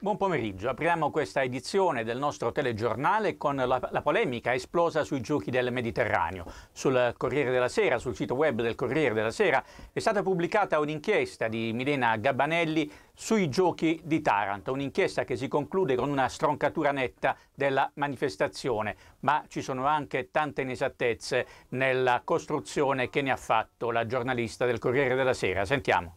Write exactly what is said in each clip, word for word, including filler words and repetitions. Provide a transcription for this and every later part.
Buon pomeriggio, apriamo questa edizione del nostro telegiornale con la, la polemica esplosa sui giochi del Mediterraneo. Sul Corriere della Sera, sul sito web del Corriere della Sera, è stata pubblicata un'inchiesta di Milena Gabanelli sui giochi di Taranto, un'inchiesta che si conclude con una stroncatura netta della manifestazione, ma ci sono anche tante inesattezze nella costruzione che ne ha fatto la giornalista del Corriere della Sera. Sentiamo.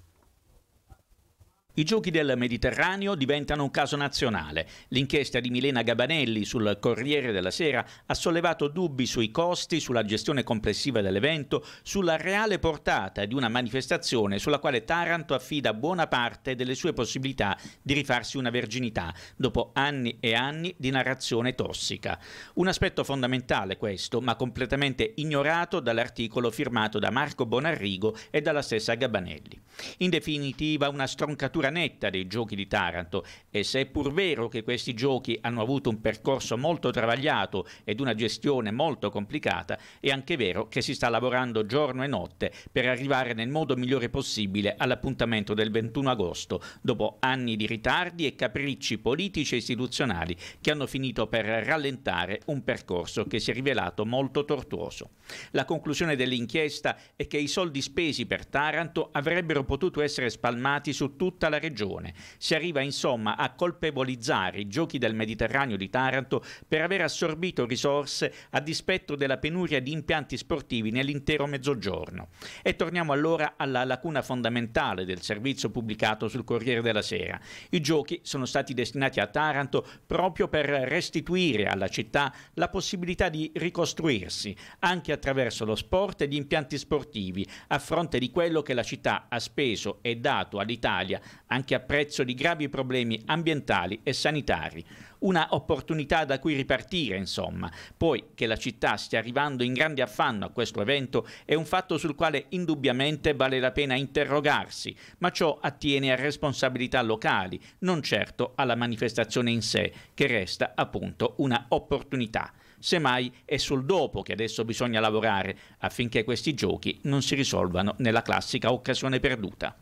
I giochi del Mediterraneo diventano un caso nazionale. L'inchiesta di Milena Gabanelli sul Corriere della Sera ha sollevato dubbi sui costi, sulla gestione complessiva dell'evento, sulla reale portata di una manifestazione sulla quale Taranto affida buona parte delle sue possibilità di rifarsi una verginità, dopo anni e anni di narrazione tossica. Un aspetto fondamentale questo, ma completamente ignorato dall'articolo firmato da Marco Bonarrigo e dalla stessa Gabanelli. In definitiva, una stroncatura netta dei giochi di Taranto, e se è pur vero che questi giochi hanno avuto un percorso molto travagliato ed una gestione molto complicata, è anche vero che si sta lavorando giorno e notte per arrivare nel modo migliore possibile all'appuntamento del ventuno agosto, dopo anni di ritardi e capricci politici e istituzionali che hanno finito per rallentare un percorso che si è rivelato molto tortuoso. La conclusione dell'inchiesta è che i soldi spesi per Taranto avrebbero potuto essere spalmati su tutta la regione. Si arriva insomma a colpevolizzare i giochi del Mediterraneo di Taranto per aver assorbito risorse a dispetto della penuria di impianti sportivi nell'intero Mezzogiorno. E torniamo allora alla lacuna fondamentale del servizio pubblicato sul Corriere della Sera. I giochi sono stati destinati a Taranto proprio per restituire alla città la possibilità di ricostruirsi, anche attraverso lo sport e gli impianti sportivi, a fronte di quello che la città ha speso e dato all'Italia anche a prezzo di gravi problemi ambientali e sanitari. Una opportunità da cui ripartire, insomma. Poi che la città stia arrivando in grande affanno a questo evento è un fatto sul quale indubbiamente vale la pena interrogarsi, ma ciò attiene a responsabilità locali, non certo alla manifestazione in sé, che resta appunto una opportunità. Semmai è sul dopo che adesso bisogna lavorare affinché questi giochi non si risolvano nella classica occasione perduta.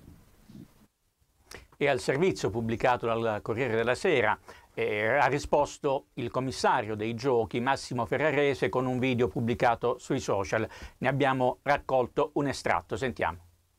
E al servizio pubblicato dal Corriere della Sera eh, ha risposto il commissario dei giochi Massimo Ferrarese con un video pubblicato sui social. Ne abbiamo raccolto un estratto, sentiamo.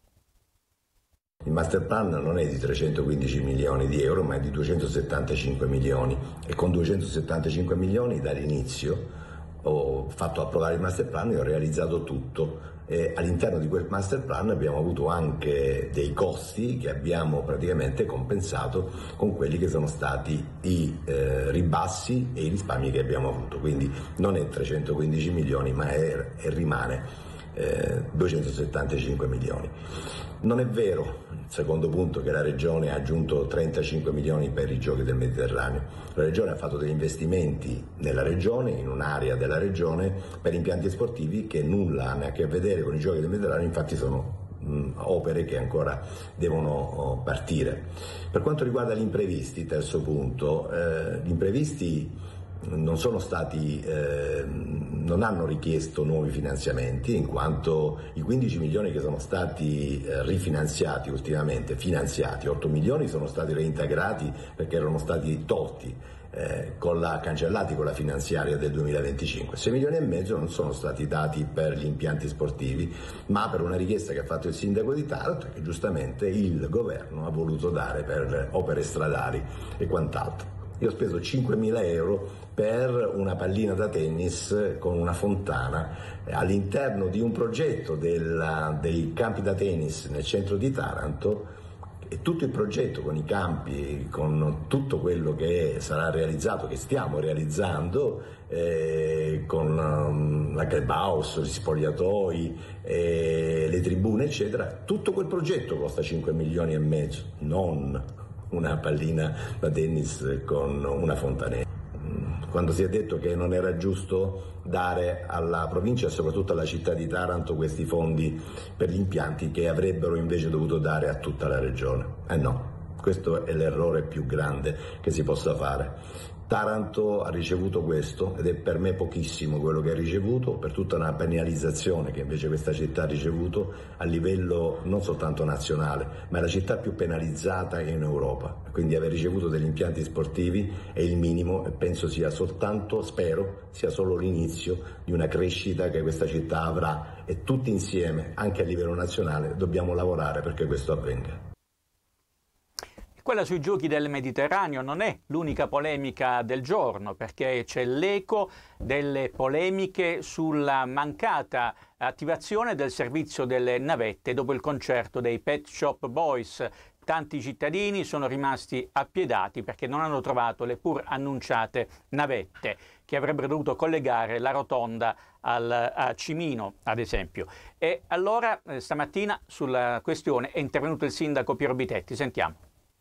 Il master plan non è di trecentoquindici milioni di euro, ma è di duecentosettantacinque milioni, e con duecentosettantacinque milioni dall'inizio ho fatto approvare il master plan e ho realizzato tutto. E all'interno di quel master plan abbiamo avuto anche dei costi che abbiamo praticamente compensato con quelli che sono stati i eh, ribassi e i risparmi che abbiamo avuto, quindi non è trecentoquindici milioni, ma è, è rimane eh, duecentosettantacinque milioni. Non è vero, il secondo punto, che la Regione ha aggiunto trentacinque milioni per i giochi del Mediterraneo. La Regione ha fatto degli investimenti nella Regione, in un'area della Regione, per impianti sportivi che nulla hanno a che vedere con i giochi del Mediterraneo, infatti sono mh, opere che ancora devono oh, partire. Per quanto riguarda gli imprevisti, terzo punto, eh, gli imprevisti non sono stati, eh, non hanno richiesto nuovi finanziamenti, in quanto i quindici milioni che sono stati eh, rifinanziati ultimamente, finanziati, otto milioni sono stati reintegrati perché erano stati tolti, eh, con la, cancellati con la finanziaria del duemilaventicinque. sei milioni e mezzo non sono stati dati per gli impianti sportivi, ma per una richiesta che ha fatto il sindaco di Taranto, che giustamente il governo ha voluto dare per opere stradali e quant'altro. Io ho speso cinquemila euro per una pallina da tennis con una fontana all'interno di un progetto della, dei campi da tennis nel centro di Taranto, e tutto il progetto con i campi, con tutto quello che sarà realizzato, che stiamo realizzando, eh, con um, la clubhouse, gli spogliatoi, eh, le tribune eccetera, tutto quel progetto costa cinque milioni e mezzo, non una pallina da tennis con una fontanella. Quando si è detto che non era giusto dare alla provincia e soprattutto alla città di Taranto questi fondi per gli impianti che avrebbero invece dovuto dare a tutta la regione. Eh no, Questo è l'errore più grande che si possa fare. Taranto ha ricevuto questo ed è per me pochissimo quello che ha ricevuto, per tutta una penalizzazione che invece questa città ha ricevuto a livello non soltanto nazionale, ma è la città più penalizzata in Europa. Quindi aver ricevuto degli impianti sportivi è il minimo e penso sia soltanto, spero, sia solo l'inizio di una crescita che questa città avrà e tutti insieme, anche a livello nazionale, dobbiamo lavorare perché questo avvenga. Quella sui giochi del Mediterraneo non è l'unica polemica del giorno, perché c'è l'eco delle polemiche sulla mancata attivazione del servizio delle navette dopo il concerto dei Pet Shop Boys. Tanti cittadini sono rimasti appiedati perché non hanno trovato le pur annunciate navette che avrebbero dovuto collegare la rotonda al, a Cimino, ad esempio. E allora eh, stamattina sulla questione è intervenuto il sindaco Piero Bitetti. Sentiamo.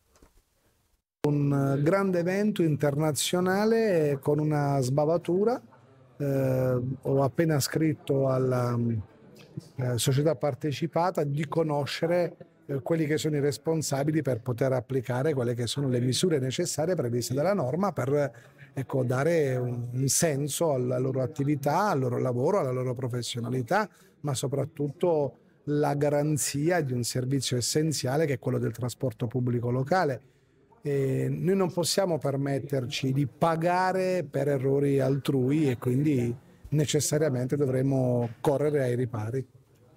Un grande evento internazionale con una sbavatura. Eh, ho appena scritto alla eh, società partecipata di conoscere eh, quelli che sono i responsabili per poter applicare quelle che sono le misure necessarie previste dalla norma per ecco, dare un, un senso alla loro attività, al loro lavoro, alla loro professionalità, ma soprattutto la garanzia di un servizio essenziale che è quello del trasporto pubblico locale. E noi non possiamo permetterci di pagare per errori altrui e quindi necessariamente dovremo correre ai ripari.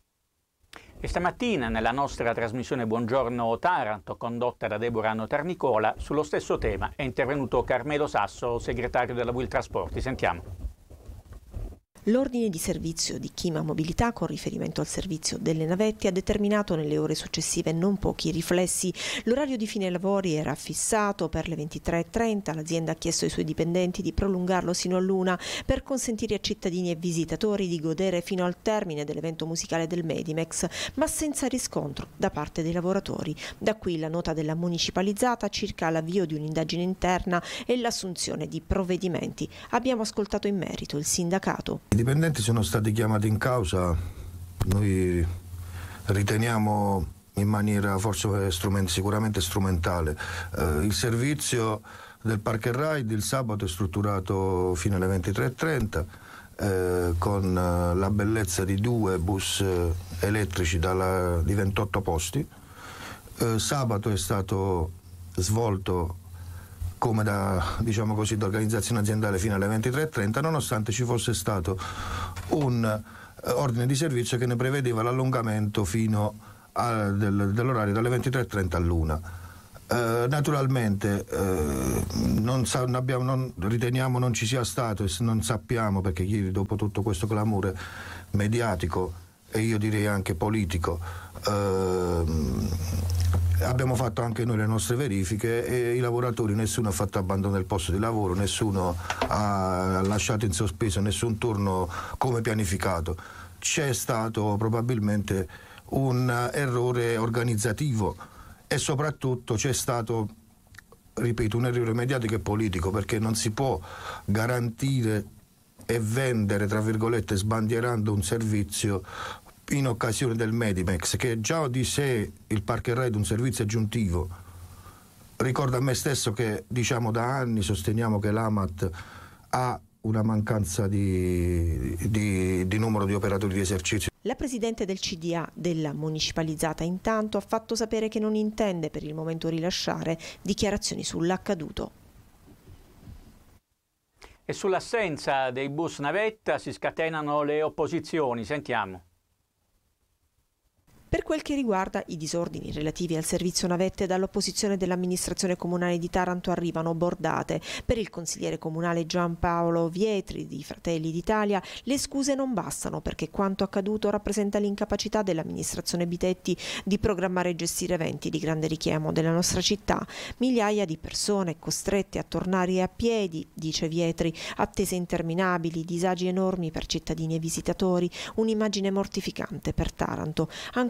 E stamattina nella nostra trasmissione Buongiorno Taranto, condotta da Deborah Notarnicola, sullo stesso tema è intervenuto Carmelo Sasso, segretario della Will Trasporti. Sentiamo. L'ordine di servizio di Chima Mobilità con riferimento al servizio delle navette ha determinato nelle ore successive non pochi riflessi. L'orario di fine lavori era fissato per le ventitré e trenta, l'azienda ha chiesto ai suoi dipendenti di prolungarlo sino all'una per consentire a cittadini e visitatori di godere fino al termine dell'evento musicale del Medimex, ma senza riscontro da parte dei lavoratori. Da qui la nota della municipalizzata circa l'avvio di un'indagine interna e l'assunzione di provvedimenti. Abbiamo ascoltato in merito il sindacato. I dipendenti sono stati chiamati in causa, noi riteniamo in maniera forse strument- sicuramente strumentale. Eh, il servizio del Park and Ride il sabato è strutturato fino alle ventitré e trenta eh, con eh, la bellezza di due bus eh, elettrici dalla, di ventotto posti. Eh, sabato è stato svolto come da, diciamo così, da organizzazione aziendale fino alle ventitré e trenta, nonostante ci fosse stato un eh, ordine di servizio che ne prevedeva l'allungamento fino a, del, dell'orario dalle ventitré e trenta all'una. Eh, naturalmente eh, non, sa, non, abbiamo, non riteniamo non ci sia stato e non sappiamo, perché ieri dopo tutto questo clamore mediatico e io direi anche politico eh, abbiamo fatto anche noi le nostre verifiche e i lavoratori, nessuno ha fatto abbandono del posto di lavoro, nessuno ha lasciato in sospeso nessun turno come pianificato. C'è stato probabilmente un errore organizzativo e soprattutto c'è stato, ripeto, un errore mediatico e politico, perché non si può garantire e vendere, tra virgolette, sbandierando un servizio in occasione del Medimex, che è già di sé il Park and Ride un servizio aggiuntivo. Ricordo a me stesso che diciamo da anni sosteniamo che l'Amat ha una mancanza di, di, di numero di operatori di esercizio. La presidente del C D A della municipalizzata intanto ha fatto sapere che non intende per il momento rilasciare dichiarazioni sull'accaduto. E sull'assenza dei bus navetta si scatenano le opposizioni. Sentiamo. Per quel che riguarda i disordini relativi al servizio navette, dall'opposizione dell'amministrazione comunale di Taranto arrivano bordate. Per il consigliere comunale Giampaolo Vietri di Fratelli d'Italia le scuse non bastano, perché quanto accaduto rappresenta l'incapacità dell'amministrazione Bitetti di programmare e gestire eventi di grande richiamo della nostra città. Migliaia di persone costrette a tornare a piedi, dice Vietri, attese interminabili, disagi enormi per cittadini e visitatori, un'immagine mortificante per Taranto. Ancora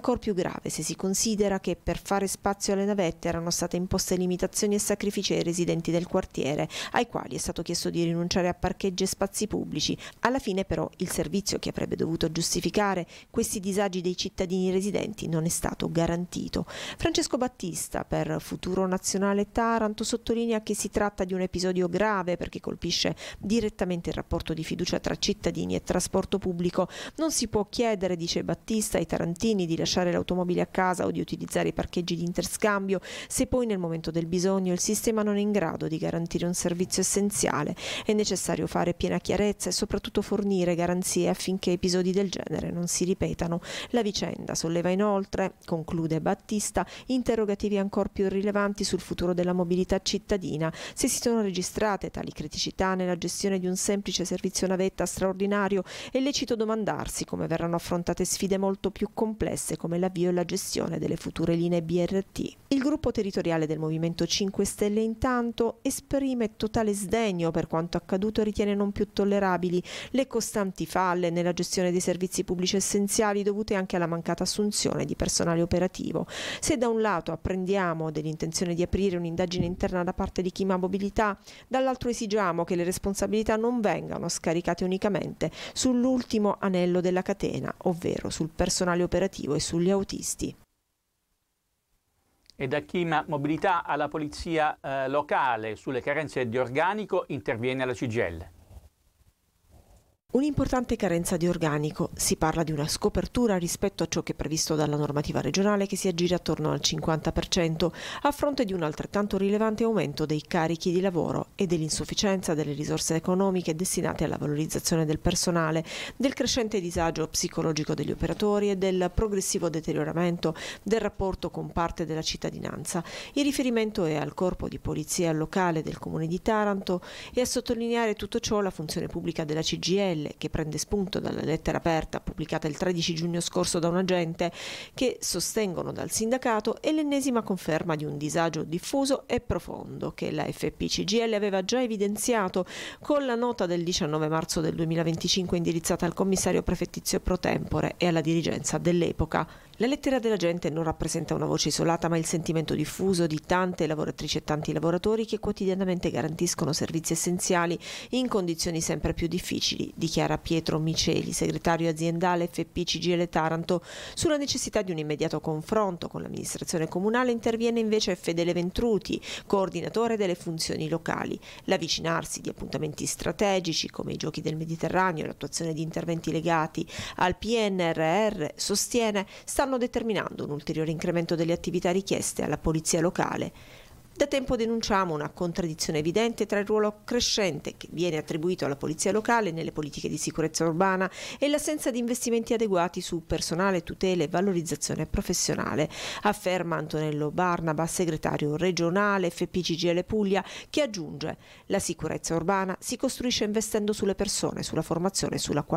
ancor più grave se si considera che per fare spazio alle navette erano state imposte limitazioni e sacrifici ai residenti del quartiere, ai quali è stato chiesto di rinunciare a parcheggi e spazi pubblici. Alla fine però il servizio che avrebbe dovuto giustificare questi disagi dei cittadini residenti non è stato garantito. Francesco Battista, per Futuro Nazionale Taranto, sottolinea che si tratta di un episodio grave perché colpisce direttamente il rapporto di fiducia tra cittadini e trasporto pubblico. Non si può chiedere, dice Battista, ai tarantini di lasciare l'automobile a casa o di utilizzare i parcheggi di interscambio se poi nel momento del bisogno il sistema non è in grado di garantire un servizio essenziale. È necessario fare piena chiarezza e soprattutto fornire garanzie affinché episodi del genere non si ripetano. La vicenda solleva inoltre, conclude Battista, interrogativi ancor più rilevanti sul futuro della mobilità cittadina. Se si sono registrate tali criticità nella gestione di un semplice servizio navetta straordinario, è lecito domandarsi come verranno affrontate sfide molto più complesse come l'avvio e la gestione delle future linee B R T. Il gruppo territoriale del Movimento cinque Stelle intanto esprime totale sdegno per quanto accaduto e ritiene non più tollerabili le costanti falle nella gestione dei servizi pubblici essenziali dovute anche alla mancata assunzione di personale operativo. Se da un lato apprendiamo dell'intenzione di aprire un'indagine interna da parte di Chima Mobilità, dall'altro esigiamo che le responsabilità non vengano scaricate unicamente sull'ultimo anello della catena, ovvero sul personale operativo e sugli autisti. E da Chima Mobilità alla polizia eh, locale sulle carenze di organico interviene la C G I L. Un'importante carenza di organico. Si parla di una scopertura rispetto a ciò che è previsto dalla normativa regionale che si aggira attorno al cinquanta per cento, a fronte di un altrettanto rilevante aumento dei carichi di lavoro e dell'insufficienza delle risorse economiche destinate alla valorizzazione del personale, del crescente disagio psicologico degli operatori e del progressivo deterioramento del rapporto con parte della cittadinanza. Il riferimento è al corpo di polizia locale del Comune di Taranto e a sottolineare tutto ciò la funzione pubblica della C G I L, che prende spunto dalla lettera aperta pubblicata il tredici giugno scorso da un agente che sostengono dal sindacato è l'ennesima conferma di un disagio diffuso e profondo che la F P C G I L aveva già evidenziato con la nota del diciannove marzo del duemilaventicinque indirizzata al commissario prefettizio pro tempore e alla dirigenza dell'epoca. La lettera dell'agente non rappresenta una voce isolata, ma il sentimento diffuso di tante lavoratrici e tanti lavoratori che quotidianamente garantiscono servizi essenziali in condizioni sempre più difficili, dichiara Pietro Miceli, segretario aziendale F P C G I L Taranto. Sulla necessità di un immediato confronto con l'amministrazione comunale interviene invece Fedele Ventruti, coordinatore delle funzioni locali. L'avvicinarsi di appuntamenti strategici come i Giochi del Mediterraneo e l'attuazione di interventi legati al P N R R, sostiene, stanno determinando un ulteriore incremento delle attività richieste alla polizia locale. Da tempo denunciamo una contraddizione evidente tra il ruolo crescente che viene attribuito alla polizia locale nelle politiche di sicurezza urbana e l'assenza di investimenti adeguati su personale, tutela e valorizzazione professionale, afferma Antonello Barnaba, segretario regionale F P C G I L Puglia, che aggiunge: la sicurezza urbana si costruisce investendo sulle persone, sulla formazione e sulla qualità